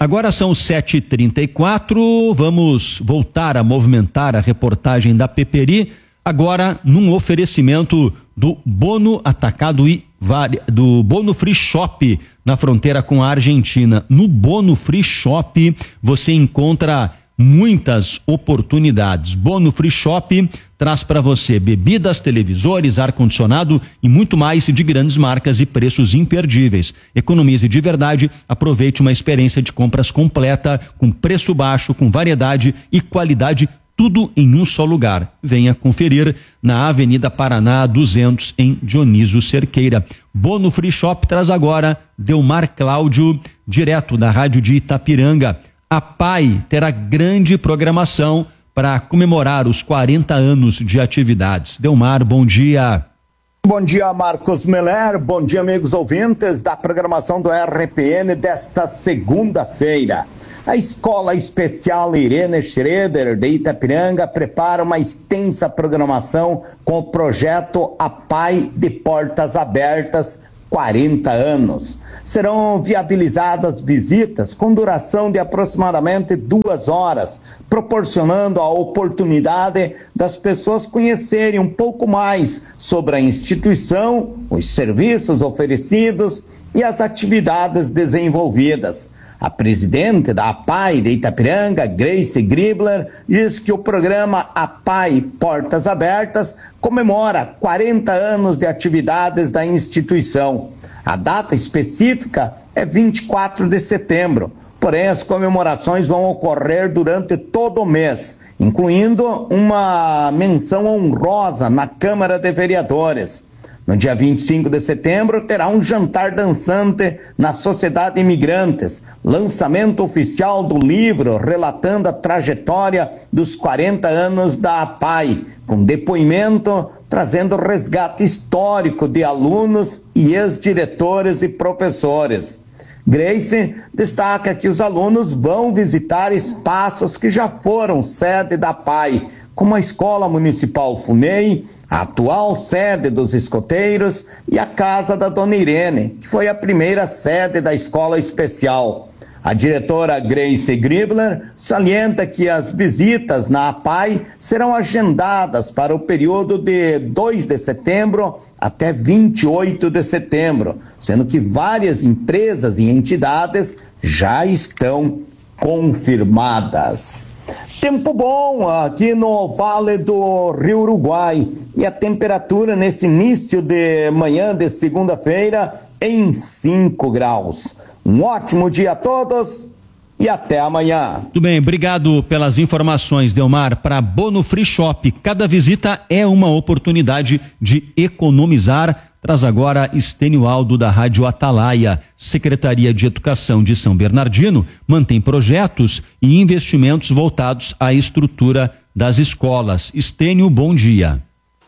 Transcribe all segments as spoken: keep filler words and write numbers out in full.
Agora são sete e trinta e quatro, vamos voltar a movimentar a reportagem da Peperi, agora num oferecimento do Bono Atacado e do Bono Free Shop na fronteira com a Argentina. No Bono Free Shop você encontra muitas oportunidades. Bono Free Shop traz para você bebidas, televisores, ar-condicionado e muito mais de grandes marcas e preços imperdíveis. Economize de verdade, aproveite uma experiência de compras completa, com preço baixo, com variedade e qualidade, tudo em um só lugar. Venha conferir na Avenida Paraná duzentos, em Dionísio Cerqueira. Bono Free Shop traz agora Delmar Cláudio, direto da Rádio de Itapiranga. A P A I terá grande programação para comemorar os quarenta anos de atividades. Delmar, bom dia. Bom dia, Marcos Meller. Bom dia, amigos ouvintes da programação do R P N desta segunda-feira. A Escola Especial Irene Schroeder de Itapiranga prepara uma extensa programação com o projeto A P A I de Portas Abertas, quarenta anos. Serão viabilizadas visitas com duração de aproximadamente duas horas, proporcionando a oportunidade das pessoas conhecerem um pouco mais sobre a instituição, os serviços oferecidos e as atividades desenvolvidas. A presidente da A P A I de Itapiranga, Grace Gribler, diz que o programa A P A I Portas Abertas comemora quarenta anos de atividades da instituição. A data específica é vinte e quatro de setembro, porém as comemorações vão ocorrer durante todo o mês, incluindo uma menção honrosa na Câmara de Vereadores. No dia vinte e cinco de setembro, terá um jantar dançante na Sociedade Imigrantes, lançamento oficial do livro relatando a trajetória dos quarenta anos da A P A I, com depoimento trazendo resgate histórico de alunos e ex-diretores e professores. Grace destaca que os alunos vão visitar espaços que já foram sede da A P A I, como a Escola Municipal FUNEI, a atual sede dos escoteiros e a Casa da Dona Irene, que foi a primeira sede da Escola Especial. A diretora Grace Gribler salienta que as visitas na A P A I serão agendadas para o período de dois de setembro até vinte e oito de setembro, sendo que várias empresas e entidades já estão confirmadas. Tempo bom aqui no Vale do Rio Uruguai e a temperatura nesse início de manhã de segunda-feira em cinco graus. Um ótimo dia a todos e até amanhã. Tudo bem, obrigado pelas informações, Delmar. Para Bono Free Shop, cada visita é uma oportunidade de economizar. Traz agora Estênio Aldo da Rádio Atalaia. Secretaria de Educação de São Bernardino mantém projetos e investimentos voltados à estrutura das escolas. Estênio, bom dia.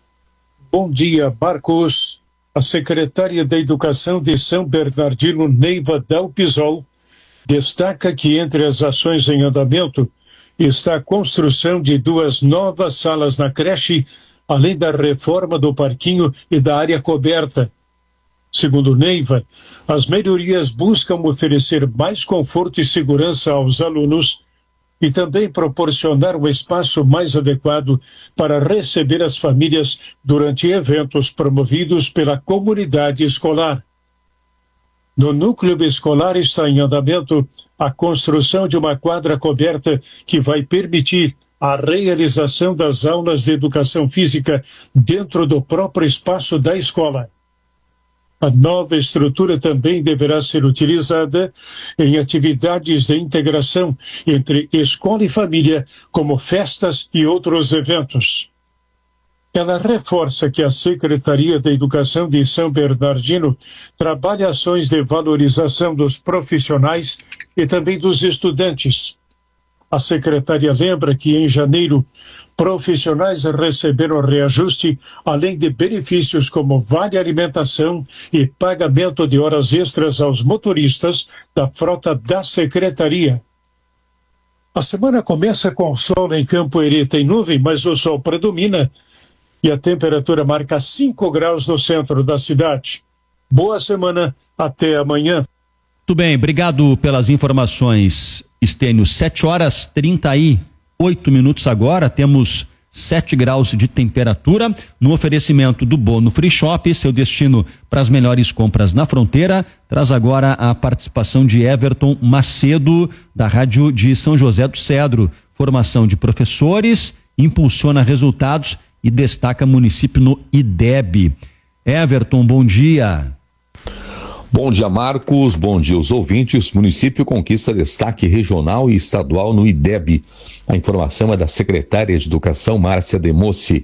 Bom dia, Marcos. A secretária da Educação de São Bernardino, Neiva Dalpisol, destaca que entre as ações em andamento está a construção de duas novas salas na creche, além da reforma do parquinho e da área coberta. Segundo Neiva, as melhorias buscam oferecer mais conforto e segurança aos alunos e também proporcionar um espaço mais adequado para receber as famílias durante eventos promovidos pela comunidade escolar. No núcleo escolar está em andamento a construção de uma quadra coberta que vai permitir a realização das aulas de educação física dentro do próprio espaço da escola. A nova estrutura também deverá ser utilizada em atividades de integração entre escola e família, como festas e outros eventos. Ela reforça que a Secretaria da Educação de São Bernardino trabalha ações de valorização dos profissionais e também dos estudantes. A secretária lembra que, em janeiro, profissionais receberam reajuste, além de benefícios como vale alimentação e pagamento de horas extras aos motoristas da frota da secretaria. A semana começa com sol em Campo Herê, tem nuvem, mas o sol predomina e a temperatura marca cinco graus no centro da cidade. Boa semana, até amanhã. Muito bem, obrigado pelas informações, Estênio. sete horas e trinta e oito minutos agora, temos sete graus de temperatura, no oferecimento do Bono Free Shop, seu destino para as melhores compras na fronteira. Traz agora a participação de Everton Macedo, da Rádio de São José do Cedro. Formação de professores, impulsiona resultados e destaca município no I D E B. Everton, bom dia. Bom dia, Marcos. Bom dia, os ouvintes. Município conquista destaque regional e estadual no I D E B. A informação é da secretária de Educação, Márcia Demossi.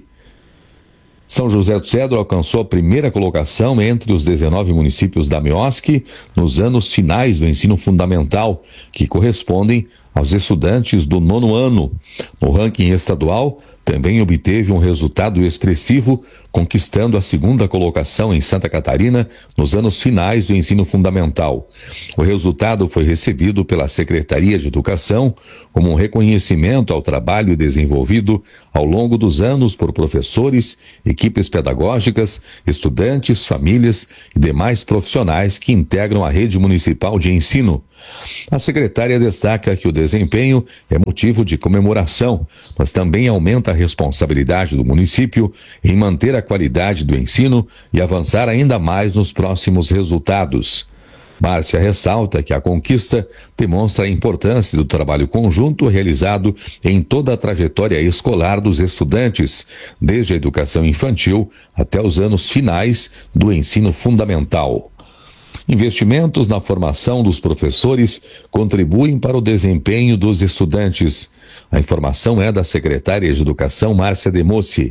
São José do Cedro alcançou a primeira colocação entre os dezenove municípios da MEOSC nos anos finais do ensino fundamental, que correspondem aos estudantes do nono ano. No ranking estadual, também obteve um resultado expressivo, conquistando a segunda colocação em Santa Catarina nos anos finais do ensino fundamental. O resultado foi recebido pela Secretaria de Educação como um reconhecimento ao trabalho desenvolvido ao longo dos anos por professores, equipes pedagógicas, estudantes, famílias e demais profissionais que integram a rede municipal de ensino. A secretária destaca que o desempenho é motivo de comemoração, mas também aumenta a responsabilidade do município em manter a qualidade do ensino e avançar ainda mais nos próximos resultados. Márcia ressalta que a conquista demonstra a importância do trabalho conjunto realizado em toda a trajetória escolar dos estudantes, desde a educação infantil até os anos finais do ensino fundamental. Investimentos na formação dos professores contribuem para o desempenho dos estudantes. A informação é da secretária de Educação, Márcia Demossi.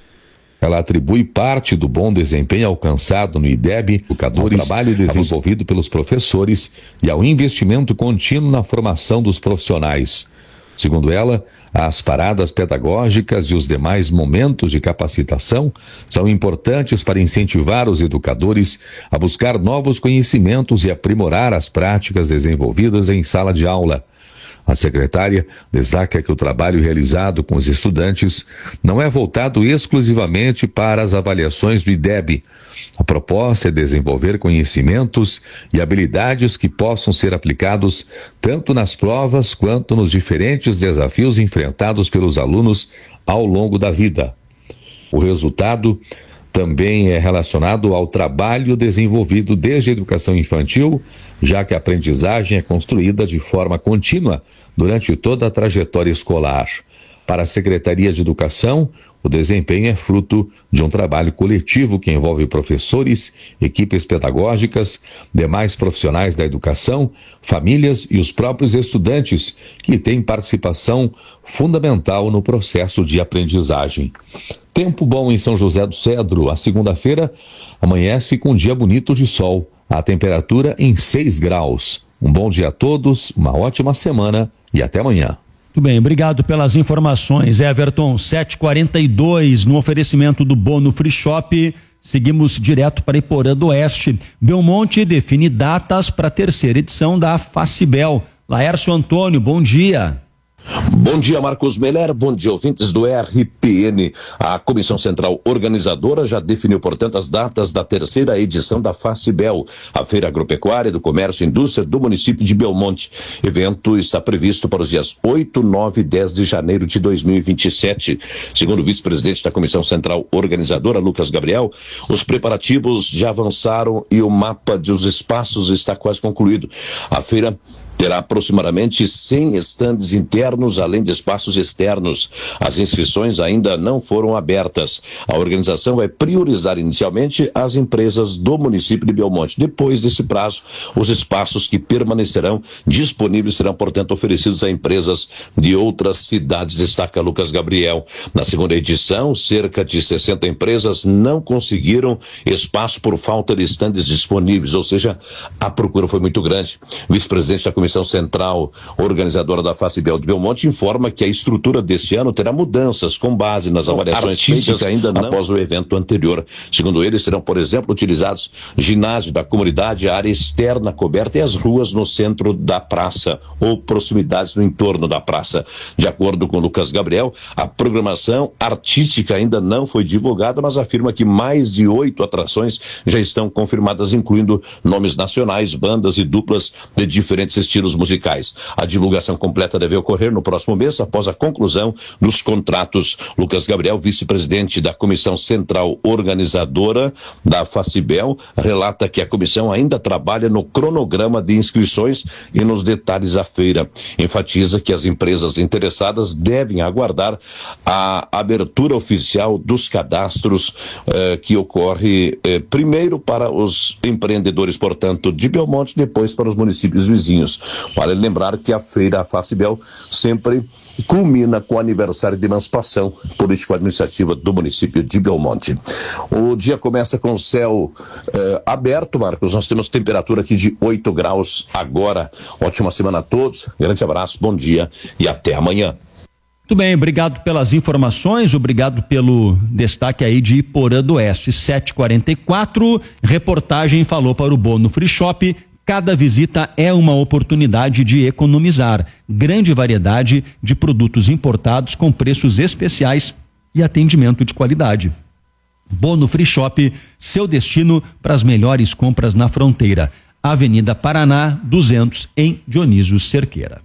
Ela atribui parte do bom desempenho alcançado no I D E B, educadores, ao trabalho desenvolvido pelos professores e ao investimento contínuo na formação dos profissionais. Segundo ela, as paradas pedagógicas e os demais momentos de capacitação são importantes para incentivar os educadores a buscar novos conhecimentos e aprimorar as práticas desenvolvidas em sala de aula. A secretária destaca que o trabalho realizado com os estudantes não é voltado exclusivamente para as avaliações do I D E B. A proposta é desenvolver conhecimentos e habilidades que possam ser aplicados tanto nas provas quanto nos diferentes desafios enfrentados pelos alunos ao longo da vida. O resultado também é relacionado ao trabalho desenvolvido desde a educação infantil, já que a aprendizagem é construída de forma contínua durante toda a trajetória escolar. Para a Secretaria de Educação, o desempenho é fruto de um trabalho coletivo que envolve professores, equipes pedagógicas, demais profissionais da educação, famílias e os próprios estudantes, que têm participação fundamental no processo de aprendizagem. Tempo bom em São José do Cedro. A segunda-feira amanhece com um dia bonito de sol. A temperatura em seis graus. Um bom dia a todos, uma ótima semana e até amanhã. Muito bem, obrigado pelas informações, Everton. sete e quarenta e dois, no oferecimento do Bono Free Shop. Seguimos direto para Iporã do Oeste. Belmonte define datas para a terceira edição da Facibel. Laércio Antônio, bom dia. Bom dia, Marcos Meller, bom dia, ouvintes do R P N. A Comissão Central Organizadora já definiu, portanto, as datas da terceira edição da Facibel, a Feira Agropecuária do Comércio e Indústria do município de Belmonte. O evento está previsto para os dias oito, nove e dez de janeiro de dois mil e vinte e sete. Segundo o vice-presidente da Comissão Central Organizadora, Lucas Gabriel, os preparativos já avançaram e o mapa dos espaços está quase concluído. A feira terá aproximadamente cem estandes internos, além de espaços externos. As inscrições ainda não foram abertas. A organização vai priorizar inicialmente as empresas do município de Belmonte. Depois desse prazo, os espaços que permanecerão disponíveis serão, portanto, oferecidos a empresas de outras cidades, destaca Lucas Gabriel. Na segunda edição, cerca de sessenta empresas não conseguiram espaço por falta de estandes disponíveis, ou seja, a procura foi muito grande. O vice-presidente da Comissão Comissão Central Organizadora da FACIBEL de Belmonte informa que a estrutura deste ano terá mudanças com base nas avaliações feitas ainda não após o evento anterior. Segundo eles, serão, por exemplo, utilizados ginásio da comunidade, a área externa coberta e as ruas no centro da praça ou proximidades no entorno da praça. De acordo com Lucas Gabriel, a programação artística ainda não foi divulgada, mas afirma que mais de oito atrações já estão confirmadas, incluindo nomes nacionais, bandas e duplas de diferentes estilos musicais. A divulgação completa deve ocorrer no próximo mês, após a conclusão dos contratos. Lucas Gabriel, vice-presidente da Comissão Central Organizadora da FACIBEL, relata que a comissão ainda trabalha no cronograma de inscrições e nos detalhes da feira. Enfatiza que as empresas interessadas devem aguardar a abertura oficial dos cadastros eh, que ocorre eh, primeiro para os empreendedores, portanto, de Belmonte, depois para os municípios vizinhos. Vale lembrar que a feira FACIBEL sempre culmina com o aniversário de emancipação político-administrativa do município de Belmonte. O dia começa com o céu eh, aberto, Marcos. Nós temos temperatura aqui de oito graus agora. Ótima semana a todos. Grande abraço, bom dia e até amanhã. Muito bem, obrigado pelas informações, obrigado pelo destaque aí de Iporã do Oeste. sete e quarenta e quatro, reportagem falou para o Bono Free Shop. Cada visita é uma oportunidade de economizar. Grande variedade de produtos importados com preços especiais e atendimento de qualidade. Bono Free Shop, seu destino para as melhores compras na fronteira. Avenida Paraná, duzentos, em Dionísio Cerqueira.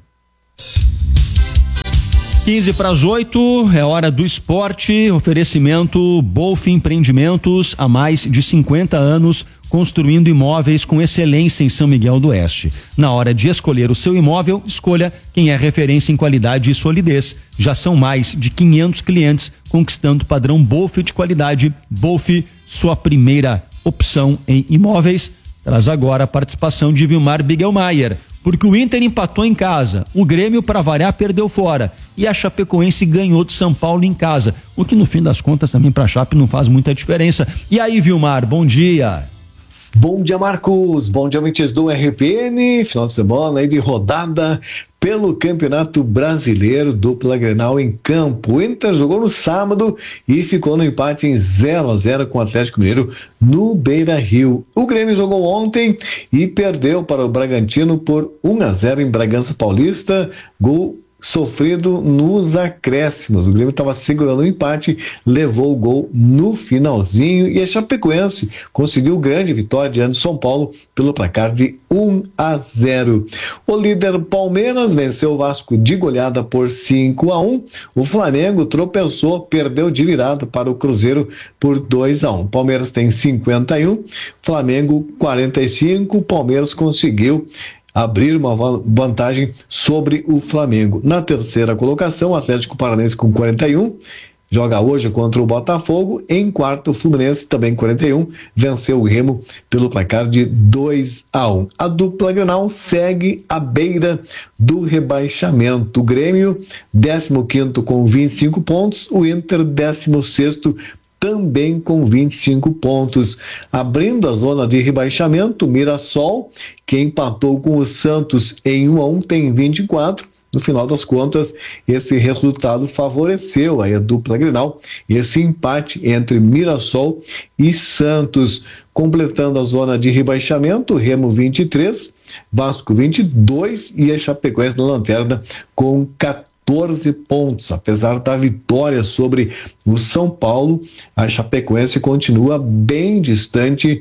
quinze para as oito, é hora do esporte. Oferecimento Bolf Empreendimentos, há mais de cinquenta anos, construindo imóveis com excelência em São Miguel do Oeste. Na hora de escolher o seu imóvel, escolha quem é referência em qualidade e solidez. Já são mais de quinhentos clientes conquistando o padrão Bolf de qualidade. Bolf, sua primeira opção em imóveis. Traz agora a participação de Vilmar Bigelmaier, porque o Inter empatou em casa, o Grêmio, para variar, perdeu fora, e a Chapecoense ganhou de São Paulo em casa, o que no fim das contas também para a Chape não faz muita diferença. E aí, Vilmar, bom dia. Bom dia, Marcos, bom dia, ouvintes do R P N, final de semana aí de rodada pelo Campeonato Brasileiro, dupla Grenal em campo. O Inter jogou no sábado e ficou no empate em zero a zero com o Atlético Mineiro no Beira-Rio. O Grêmio jogou ontem e perdeu para o Bragantino por um a zero em Bragança Paulista, gol sofrido nos acréscimos. O Grêmio estava segurando o empate, levou o gol no finalzinho e a Chapecoense conseguiu grande vitória diante do São Paulo pelo placar de um a zero. O líder Palmeiras venceu o Vasco de goleada por cinco a um. O Flamengo tropeçou, perdeu de virada para o Cruzeiro por dois a um. Palmeiras tem cinquenta e um, Flamengo quarenta e cinco. O Palmeiras conseguiu abrir uma vantagem sobre o Flamengo. Na terceira colocação, o Atlético Paranaense com quarenta e um, joga hoje contra o Botafogo. Em quarto, o Fluminense, também quarenta e um, venceu o Remo pelo placar de dois a um. A dupla Grenal segue à beira do rebaixamento. O Grêmio, décimo quinto com vinte e cinco pontos, o Inter, décimo sexto também com vinte e cinco pontos. Abrindo a zona de rebaixamento, o Mirassol, que empatou com o Santos em um a um, tem vinte e quatro. No final das contas, esse resultado favoreceu aí a dupla Grenal, esse empate entre Mirassol e Santos. Completando a zona de rebaixamento, Remo vinte e três, Vasco vinte e dois e a Chapecoense na lanterna com quatorze pontos. Apesar da vitória sobre o São Paulo, a Chapecoense continua bem distante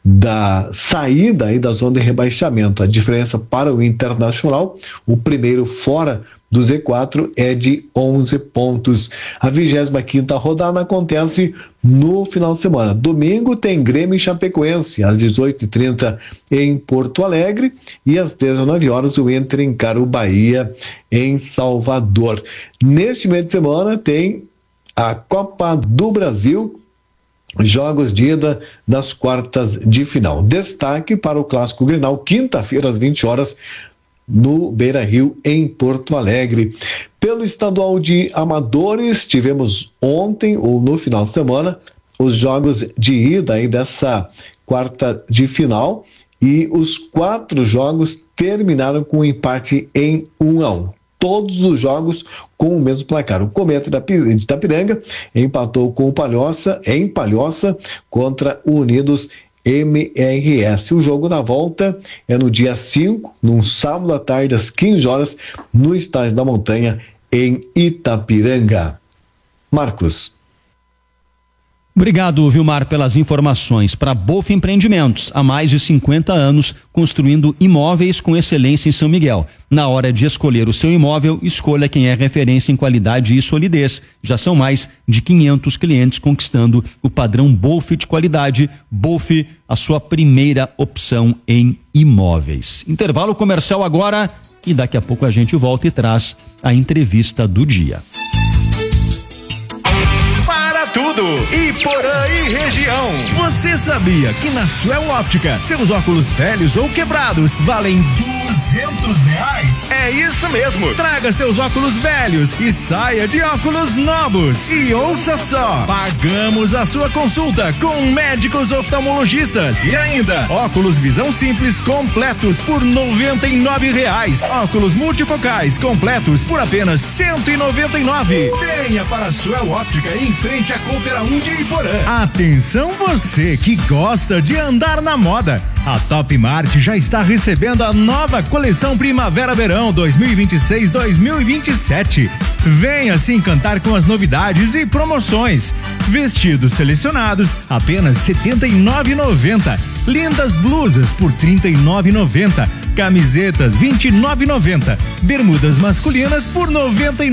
da saída aí da zona de rebaixamento. A diferença para o Internacional, o primeiro fora do Z quatro, é de onze pontos. A vigésima quinta rodada acontece no final de semana. Domingo tem Grêmio e Chapecoense, às dezoito e trinta em Porto Alegre, e às dezenove horas o Inter encara o Bahia em Salvador. Neste meio de semana tem a Copa do Brasil, jogos de ida das quartas de final. Destaque para o Clássico Grenal, quinta-feira às vinte horas, no Beira-Rio, em Porto Alegre. Pelo estadual de amadores, tivemos ontem, ou no final de semana, os jogos de ida aí dessa quarta de final, e os quatro jogos terminaram com um empate em um a um. Todos os jogos com o mesmo placar. O Cometa de Itapiranga empatou com o Palhoça, em Palhoça, contra o Unidos M R S. O jogo da volta é no dia cinco, num sábado à tarde, às quinze horas, no Estádio da Montanha, em Itapiranga. Marcos. Obrigado, Vilmar, pelas informações. Para Bof Empreendimentos, há mais de cinquenta anos, construindo imóveis com excelência em São Miguel. Na hora de escolher o seu imóvel, escolha quem é referência em qualidade e solidez. Já são mais de quinhentos clientes conquistando o padrão Bof de qualidade. Bof, a sua primeira opção em imóveis. Intervalo comercial agora e daqui a pouco a gente volta e traz a entrevista do dia. Tudo, Iporã e região. Você sabia que na Suel Óptica, seus óculos velhos ou quebrados valem duzentos reais? É isso mesmo. Traga seus óculos velhos e saia de óculos novos. E ouça só, pagamos a sua consulta com médicos oftalmologistas. E ainda, óculos visão simples completos por noventa e nove reais. Óculos multifocais completos por apenas cento e noventa e nove. Venha para a Suel Óptica em frente a Coopera um de Iporã. Atenção você que gosta de andar na moda. A Top Mart já está recebendo a nova coleção Primavera-Verão dois mil e vinte e seis dois mil e vinte e sete. Venha se encantar com as novidades e promoções. Vestidos selecionados apenas setenta e nove reais e noventa centavos. Lindas blusas por trinta e nove reais e noventa centavos. Camisetas vinte e nove reais e noventa centavos. Bermudas masculinas por noventa e